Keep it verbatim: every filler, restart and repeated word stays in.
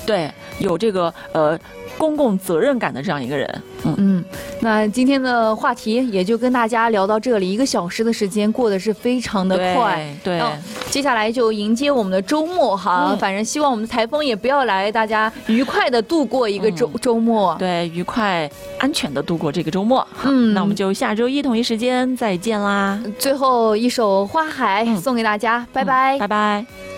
对，有这个呃公共责任感的这样一个人。嗯嗯，那今天的话题也就跟大家聊到这里，一个小时的时间过得是非常的快。 对，对嗯，接下来就迎接我们的周末哈，嗯、反正希望我们的台风也不要来，大家愉快的度过一个周、嗯、周末。 对，愉快安全的度过这个周末。嗯，那我们就下周一同一时间再见啦。 最后一首《花海》送给大家，嗯、拜拜， 拜拜。